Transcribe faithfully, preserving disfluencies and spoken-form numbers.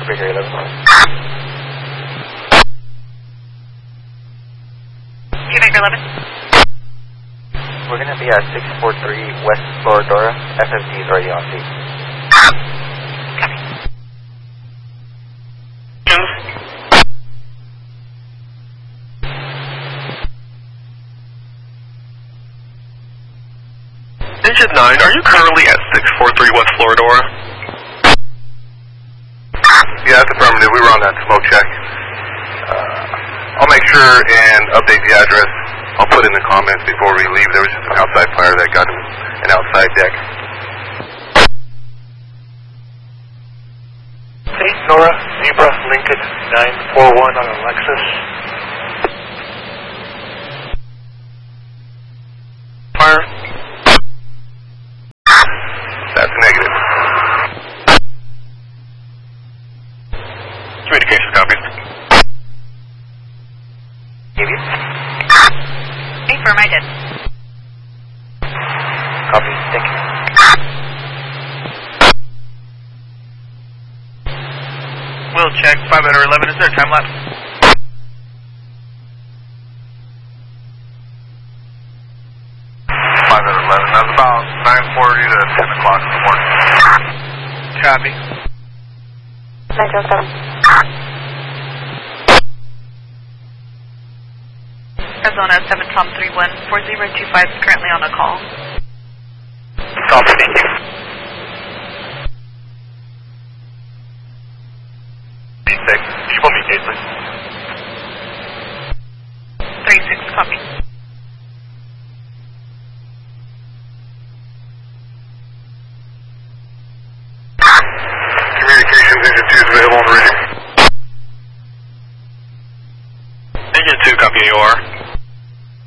Breaker eleven. Breaker eleven. We're going to be at six four three West Floridora. F M T is already on scene. Engine nine, are you currently at six four three West Floridora? Yeah, that's affirmative. We were on that smoke check. Uh, I'll make sure and update the address. I'll put in the comments before we leave. There was just an outside fire that got an outside deck. Hey, Nora, Zebra, Lincoln, nine four one on a Lexus. Fire. That's negative. Communication copies. Give you. Confirm I did. Copy. Thank you. We'll check five out of eleven. Is there a time lapse? five out of eleven. That's about nine forty to ten o'clock in the morning. Copy. nine oh seven. Arizona seven Tom three one four zero two five is currently on a call. Copy, thank you. Six. You want me to please? three six, copy. Communications engine two is available on the radio. Engine two, copy A O R.